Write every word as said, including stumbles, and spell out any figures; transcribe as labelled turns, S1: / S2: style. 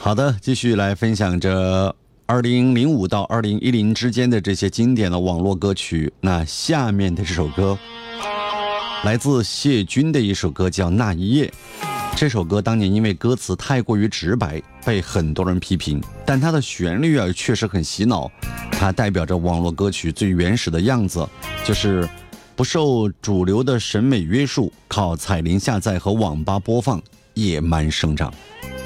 S1: 好的，继续来分享着二零零五到二零一零之间的这些经典的网络歌曲。那下面的这首歌来自谢军的一首歌叫《那一夜》。这首歌当年因为歌词太过于直白被很多人批评，但它的旋律啊确实很洗脑，它代表着网络歌曲最原始的样子，就是不受主流的审美约束，靠彩铃下载和网吧播放野蛮生长。